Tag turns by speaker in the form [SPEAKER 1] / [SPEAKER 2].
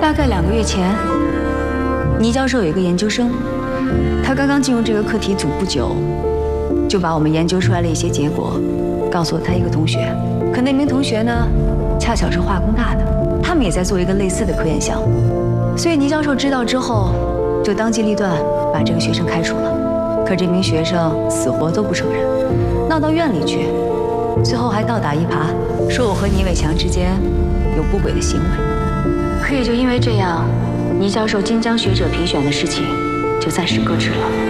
[SPEAKER 1] 大概2个月前，倪教授有一个研究生，他刚刚进入这个课题组不久，就把我们研究出来了一些结果，告诉了他一个同学。可那名同学呢，恰巧是化工大的，他们也在做一个类似的科研项目。所以倪教授知道之后，就当机立断把这个学生开除了。可这名学生死活都不承认，闹到院里去，最后还倒打一耙，说我和倪伟强之间有不轨的行为。可也就因为这样，倪教授金江学者评选的事情就暂时搁置了。